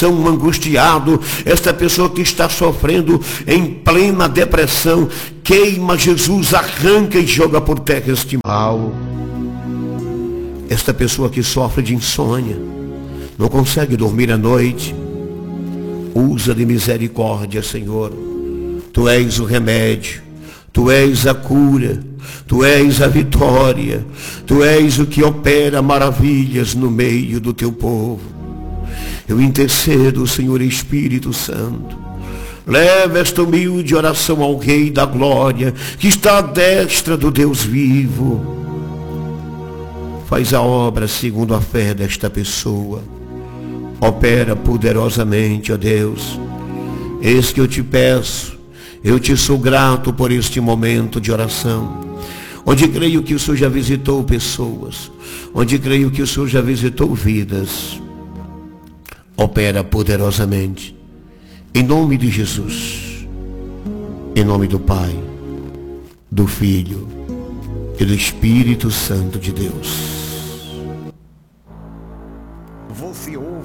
coração angustiado, esta pessoa que está sofrendo em plena depressão, queima, Jesus, arranca e joga por terra este mal. Esta pessoa que sofre de insônia, não consegue dormir à noite, usa de misericórdia, Senhor. Tu és o remédio, Tu és a cura, Tu és a vitória, Tu és o que opera maravilhas no meio do Teu povo. Eu intercedo, Senhor Espírito Santo. Leva esta humilde oração ao Rei da Glória, que está à destra do Deus vivo. Faz a obra segundo a fé desta pessoa. Opera poderosamente, ó Deus. Eis que eu te peço, eu te sou grato por este momento de oração, onde creio que o Senhor já visitou pessoas, onde creio que o Senhor já visitou vidas. Opera poderosamente, em nome de Jesus, em nome do Pai, do Filho e do Espírito Santo de Deus. Você ouve